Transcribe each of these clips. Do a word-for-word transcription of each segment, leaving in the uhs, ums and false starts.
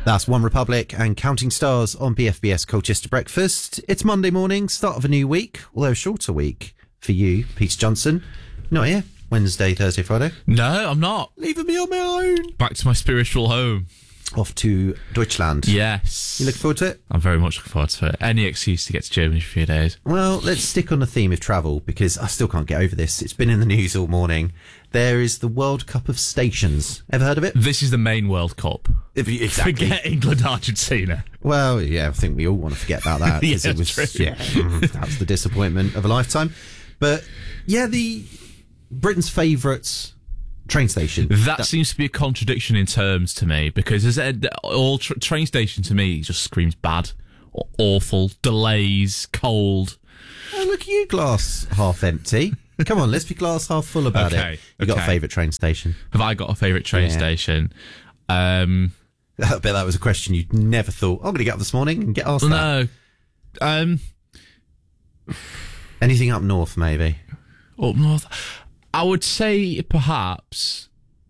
That's One Republic and Counting Stars on B F B S Colchester Breakfast. It's Monday morning, start of a new week, although a shorter week for you, Peter Johnson. Not here. Wednesday, Thursday, Friday. No, I'm not. Leaving me on my own. Back to my spiritual home. Off to Deutschland. Yes. You looking forward to it? I'm very much looking forward to it. Any excuse to get to Germany for a few days. Well, let's stick on the theme of travel because I still can't get over this. It's been in the news all morning. There is the World Cup of Stations. Ever heard of it? This is the main World Cup. If you, exactly. Forget England, Argentina. Well, yeah, I think we all want to forget about that. Yeah, it was, true. Yeah, that was the disappointment of a lifetime. But yeah, the Britain's favourite train station. That, that seems to be a contradiction in terms to me because as a, all tra- train station to me just screams bad, awful, delays, cold. Oh, look at you, glass half empty. Come on, let's be glass half full about okay, it. You okay. got a favourite train station? Have I got a favourite train Yeah. station? Um, I bet that was a question you'd never thought. I'm going to get up this morning and get asked that. no. Um, Anything up north, maybe? up north. I would say perhaps.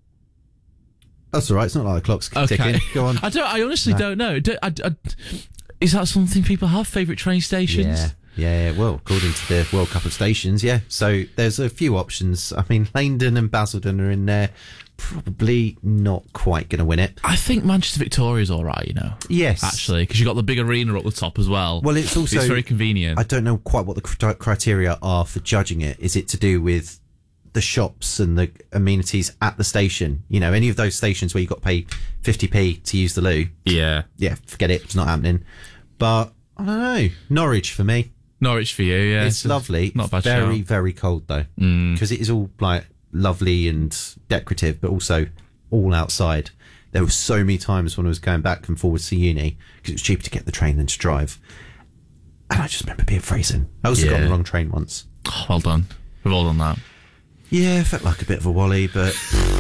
That's all right. It's not like the clock's Okay. ticking. Go on. I don't. I honestly No. don't know. Do, I, I, is that something people have? Favourite train stations? Yeah. Yeah, well, according to the World Cup of Stations, yeah. So there's a few options. I mean, Langdon and Basildon are in there. Probably not quite going to win it. I think Manchester Victoria's all right, you know. Yes. Actually, because you've got the big arena up the top as well. Well, it's also... It's very convenient. I don't know quite what the cri- criteria are for judging it. Is it to do with the shops and the amenities at the station? You know, any of those stations where you've got to pay fifty p to use the loo? Yeah. Yeah, forget it. It's not happening. But, I don't know. Norwich for me. Norwich for you, yeah. It's, lovely. Not a bad It's very, shout. very cold, though. Mm. Because it is all, like, lovely and decorative, but also all outside. There were so many times when I was going back and forwards to uni, because it was cheaper to get the train than to drive. And I just remember being freezing. I also got on Yeah. the wrong train once. Oh, well done. We've all done that. Yeah, it felt like a bit of a wally, but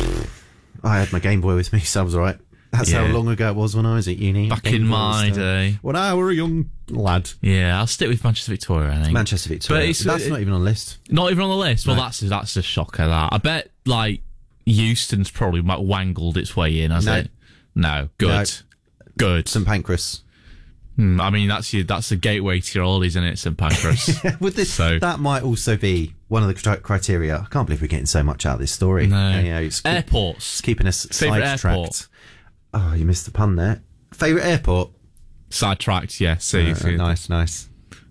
I had my Game Boy with me, so I was all right. That's Yeah. how long ago it was when I was at uni. Back Game in Boy my was, uh, day. When I were a young lad. Yeah, I'll stick with Manchester Victoria, I think. Manchester Victoria. But it's- That's it- not even on the list. Not even on the list. Well, No. that's that's a shocker. That I bet, like Euston's probably wangled its way in, has No. it? No, good, No. good. St Pancras. Hmm, I mean, that's your that's the gateway to your oldies, isn't it, St Pancras? With this, So- that might also be one of the cri- criteria. I can't believe we're getting so much out of this story. No. You know, it's, keep- Airports. it's keeping us Favourite sidetracked. airport? Oh, you missed the pun there. Favourite airport? Sidetracked, yeah. See, Uh, see. nice, nice.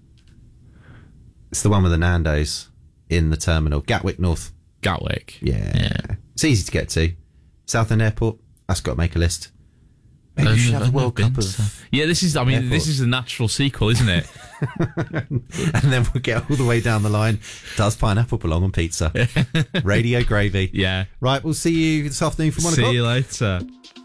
It's the one with the Nando's in the terminal. Gatwick North. Gatwick. Yeah. Yeah. It's easy to get to. Southend Airport. That's got to make a list. Maybe we I've should have a never World been Cup to- of... Yeah, this is. I mean, this airports. is the natural sequel, isn't it? And then we'll get all the way down the line. Does pineapple belong on pizza? Radio gravy. Yeah. Right, we'll see you this afternoon from one See o'clock. you later.